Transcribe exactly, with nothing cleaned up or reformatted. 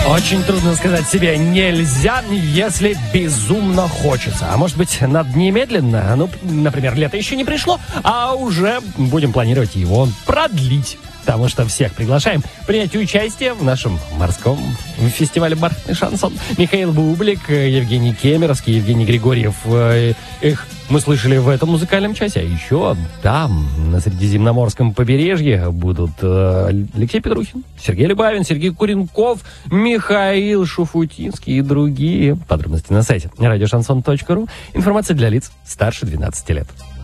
Очень трудно сказать себе «нельзя», если безумно хочется. А может быть, надо немедленно? Ну, например, лето еще не пришло, а уже будем планировать его продлить. Потому что всех приглашаем принять участие в нашем морском фестивале «Бархатный шансон». Михаил Бублик, Евгений Кемеровский, Евгений Григорьев. Их мы слышали в этом музыкальном часе. А еще там, на Средиземноморском побережье, будут Алексей Петрухин, Сергей Любавин, Сергей Куренков, Михаил Шуфутинский и другие. Подробности на сайте радиошансон точка ру. Информация для лиц старше двенадцати лет.